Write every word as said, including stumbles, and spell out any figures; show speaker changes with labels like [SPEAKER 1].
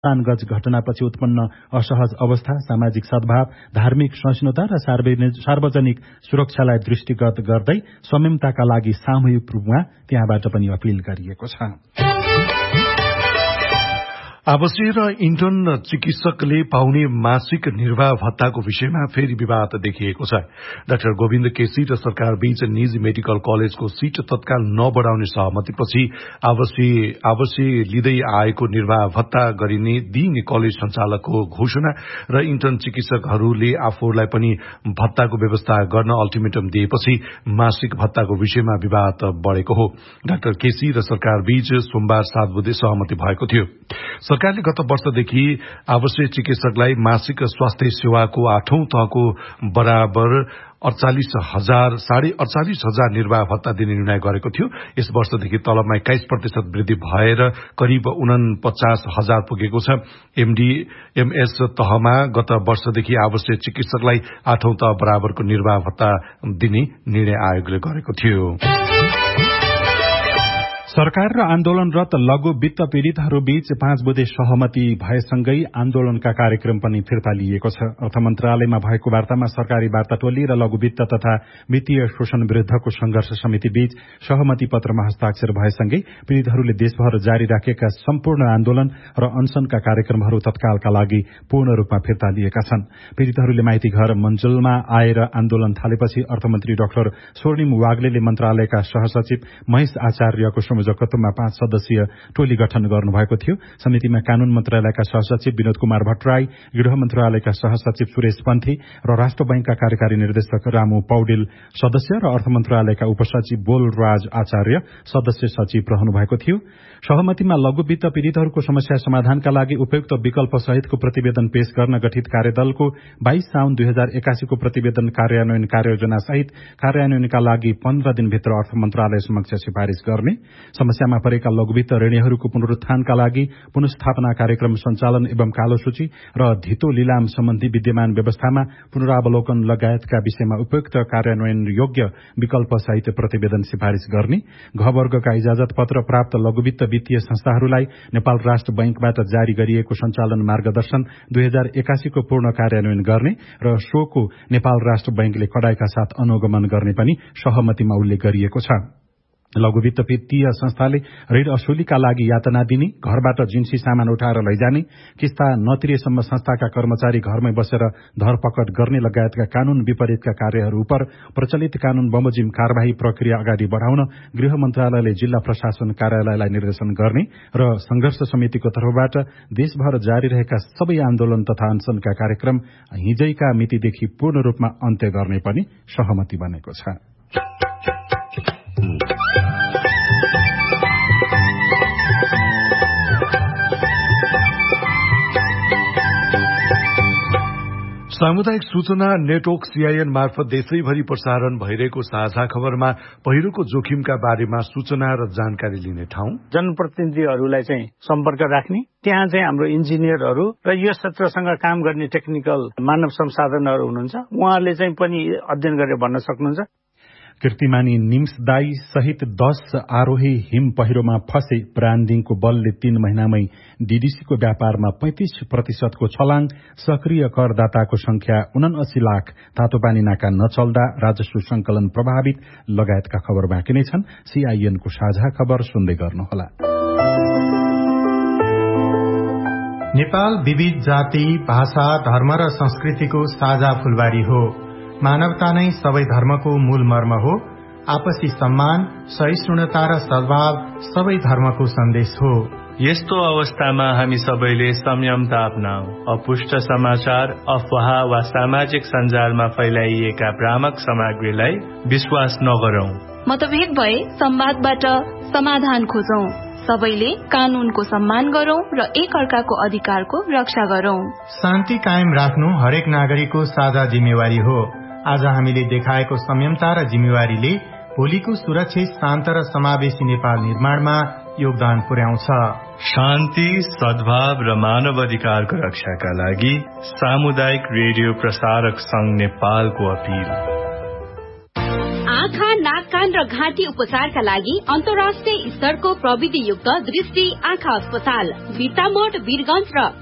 [SPEAKER 1] गज घटनापछि उत्पन्न असहज अवस्था, सामाजिक सद्भाव, धार्मिक सहिष्णुता र सार्वजनिक सुरक्षालाई दृष्टिगत गर्दै संयमताका लागि सामूहिक रूपमा त्यहाँबाट पनि अपील गरिएको छ।
[SPEAKER 2] आवासीय र इन्टर्न चिकित्सकले पाउने मासिक निर्वाह भत्ताको विषयमा फेरि विवाद देखिएको छ। डाक्टर गोविन्द केसी र सरकार बीच निजी मेडिकल कलेजको सीट तत्काल नबढाउने सहमतिपछि आवासीय आवासीय लिँदै आएको निर्वाह भत्ता गरिने दिइने कलेज सञ्चालकको घोषणा र इन्टर्न चिकित्सकहरूले आफूलाई पनि भत्ताको व्यवस्था गर्न अल्टिमेटम दिएपछि मासिक भत्ताको विषयमा विवाद बढ़ेको हो। डाक्टर केसी र सरकार बीच सोमबार सात बुधे सहमति भएको थियो। सरकारले गत वर्षदेखि आवश्यक चिकित्सकलाई मासिक स्वास्थ्य सेवाको आठौं तहको बराबर अड़चालिस हजार साढे अड़चालिस हजार निर्वाह भत्ता दिने निर्णय गरेको थियो। यस वर्षदेखि तलबमा एक्काइस प्रतिशत वृद्धि भएर करिब उनपचास हजार पुगेको छ। एमडी एमएस तहमा गत वर्षदेखि आवश्यक चिकित्सकलाई आठौं तह बराबरको निर्वाह भत्ता दिने निर्णय आयोगले गरेको थियो।
[SPEAKER 1] सरकार र आन्दोलनरत लघु वित्त पीड़ितहरू बीच पाँच बुधे सहमति भएसँगै आन्दोलनका कार्यक्रम पनि फिर्ता लिएको छ। अर्थ मन्त्रालयमा भएको वार्तामा सरकारी वार्ता टोली र लघु वित्त तथा वित्तीय शोषण विरूद्धको संघर्ष समिति बीच सहमति पत्रमा हस्ताक्षर भएसँगै पीड़ितहरूले देशभर जारी राखेका सम्पूर्ण आन्दोलन र अनशनका कार्यक्रमहरू तत्कालका लागि पूर्ण रूपमा फिर्ता लिएका छन्। पीड़ितहरूले माइती घर मञ्जुलमा आएर आन्दोलन थालेपछि अर्थमन्त्री डाक्टर स्वर्णिम वाग्लेले मन्त्रालयका सहसचिव महेश आचार्यको संयोजकत्वमा पाँच सदस्यीय टोली गठन गर्नुभएको थियो। समितिमा कानून मन्त्रालयका सहसचिव विनोद कुमार भट्टराई, गृह मन्त्रालयका सहसचिव सुरेश पन्थी र राष्ट्र बैंकका कार्यकारी निर्देशक रामु पौडेल सदस्य र अर्थ मन्त्रालयका उपसचिव बोलराज आचार्य सदस्य सचिव रहनु भएको थियो। सहमतिमा लघु वित्त पीड़ितहरूको समस्या समाधानका लागि उपयुक्त विकल्प सहितको प्रतिवेदन पेश गर्न गठित कार्यदलको बाइस साउन दुई हजार एकासीको प्रतिवेदन कार्यान्वयन कार्ययोजना सहित कार्यान्वयनका लागि पन्ध्र दिनभित्र अर्थ मन्त्रालय समक्ष सिफारिश गर्ने, समस्यामा परेका लघुवित्त ऋणीहरूको पुनरुत्थानका लागि पुनस्थापना कार्यक्रम सञ्चालन एवं कालो सूची र धितो लिलाम सम्बन्धी विद्यमान व्यवस्थामा पुनरावलोकन लगायतका विषयमा उपयुक्त कार्यान्वयन योग्य विकल्प सहित प्रतिवेदन सिफारिश गर्ने, घ वर्गका इजाजत पत्र प्राप्त लघुवित्त वित्तीय संस्थाहरूलाई नेपाल राष्ट्र बैंकबाट जारी गरिएको सञ्चालन मार्गदर्शन दुई हजार एकासीको पूर्ण कार्यान्वयन गर्ने र सोको नेपाल राष्ट्र बैंकले कडाइका साथ अनुगमन गर्ने पनि सहमतिमा उल्लेख गरिएको छ। लघुवित्त वित्तीय संस्थाले ऋण असुलीका लागि यातना दिने, घरबाट जिन्सी सामान उठाएर लैजाने, किस्ता नतिरेसम्म संस्थाका कर्मचारी घरमै बसेर धरपकड गर्ने लगायतका कानून विपरीतका कार्यहरू उप प्रचलित कानून बमोजिम कार्यवाही प्रक्रिया अगाडि बढ़ाउन गृह मन्त्रालयले जिल्ला प्रशासन कार्यालयलाई निर्देशन गर्ने र संघर्ष समितिको तर्फबाट देशभर जारी रहेका सबै आन्दोलन तथा अनशनका कार्यक्रम हिजैका मितिदेखि पूर्ण रूपमा अन्त्य गर्ने पनि सहमति बनेको छ।
[SPEAKER 2] सामुदायिक सूचना नेटवर्क सीआईएन मार्फत देशैभरि प्रसारण भइरहेको साझा खबरमा पहिरोको जोखिमका बारेमा सूचना र जानकारी लिने ठाउँ,
[SPEAKER 3] जनप्रतिनिधिहरूलाई चाहिँ सम्पर्क राख्ने, त्यहाँ चाहिँ हाम्रो इन्जिनियरहरू र यो क्षेत्रसँग काम गर्ने टेक्निकल मानव संसाधनहरू हुनुहुन्छ, उहाँहरूले चाहिँ पनि अध्ययन गरेर भन्न सक्नुहुन्छ।
[SPEAKER 1] कीर्तिमानी निम्सदाई सहित दस आरोही हिम पहिरोमा फसे ब्रान्डिङको बलले तीन महिनामै डीडीसीको व्यापारमा पैंतीस प्रतिशतको छलाङ, सक्रिय करदाताको संख्या उनासी लाख, तातोपानी नाका नचल्दा राजस्व संकलन प्रभावित लगायतका खबर बाँकी नै छन्। सीआईएनको साझा खबर सुन्दै गर्नुहोला।
[SPEAKER 4] नेपाल विविध जाति, भाषा, धर्म र संस्कृतिको साझा फूलबारी हो। मानवता नै सबै धर्मको मूल मर्म हो। आपसी सम्मान, सहिष्णुता र सद्भाव सबै धर्मको सन्देश हो।
[SPEAKER 5] यस्तो अवस्थामा हामी सबैले संयमता अपनाऊ। अपुष्ट समाचार, अफवाह वा सामाजिक सञ्जालमा फैलाइएका भ्रामक सामग्रीलाई विश्वास नगरौं।
[SPEAKER 6] मतभेद भए संवादबाट समाधान खोजौं। सबैले कानूनको सम्मान गरौं र एक अर्काको अधिकारको रक्षा गरौं।
[SPEAKER 4] शान्ति कायम राख्नु हरेक नागरिकको साझा जिम्मेवारी हो। आज हामीले देखाएको संयमता र जिम्मेवारीले भोलिको सुरक्षित, शान्त र समावेशी नेपाल निर्माणमा योगदान पुर्याउँछ।
[SPEAKER 5] शान्ति, सद्भाव र मानव अधिकारको रक्षाका लागि सामुदायिक रेडियो प्रसारक संघ नेपालको अपील।
[SPEAKER 7] आँखा, नाकका नेत्रबन्धन र घाँटी उपचारका लागि अन्तर्राष्ट्रिय स्तरको प्रविधियुक्त दृष्टि आँखा अस्पताल बिर्तामोड वीरगंज र